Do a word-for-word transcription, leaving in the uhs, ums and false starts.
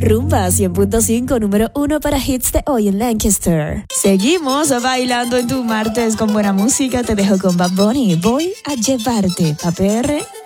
Rumba cien punto cinco, número uno para hits de hoy en Lancaster. Seguimos bailando en tu martes con buena música. Te dejo con Bad Bunny. Voy a llevarte pa' P R.